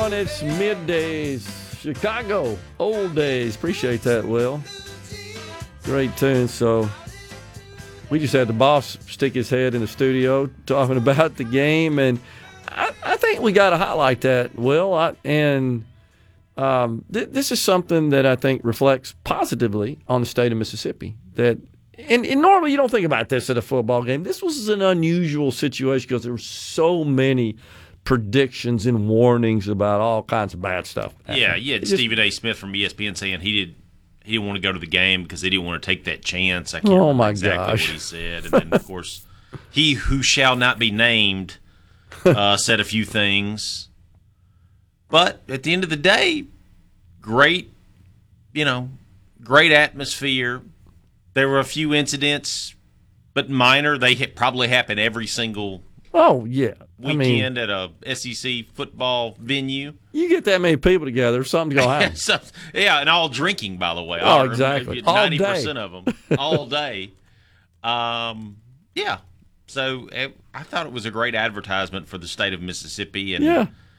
on. It's middays. Chicago, old days. Appreciate that, Will. Great tune. So we just had the boss stick his head in the studio talking about the game, and I think we got to highlight that, Will. This is something that I think reflects positively on the state of Mississippi. And normally you don't think about this at a football game. This was an unusual situation because there were so many predictions and warnings about all kinds of bad stuff. Yeah, you had Stephen A. Smith from ESPN saying he didn't want to go to the game because he didn't want to take that chance. I can't remember exactly what he said. And then, of course, he who shall not be named said a few things. But at the end of the day, great atmosphere. There were a few incidents, but minor. They probably happen every single weekend at a SEC football venue. You get that many people together, something's going to happen. Yeah, and all drinking, by the way. Exactly. 90% of them, all day. Yeah. So I thought it was a great advertisement for the state of Mississippi. And,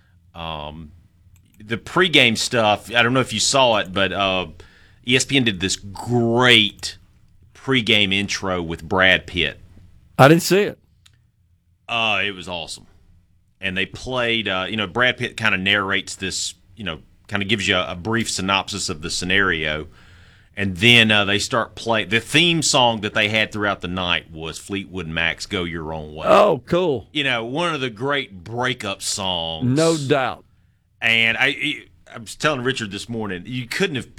the pregame stuff, I don't know if you saw it, but ESPN did this great pregame intro with Brad Pitt. I didn't see it. It was awesome. And they played, Brad Pitt kind of narrates this, kind of gives you a brief synopsis of the scenario. And then they start playing. The theme song that they had throughout the night was Fleetwood Mac's Go Your Own Way. Oh, cool. One of the great breakup songs. No doubt. And I was telling Richard this morning, you couldn't have